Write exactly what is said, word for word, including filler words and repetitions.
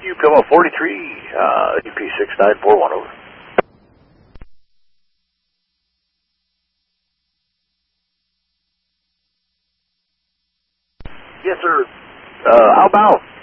You come up forty-three, uh, E P six nine four one, over. Yes, sir. Uh, how about?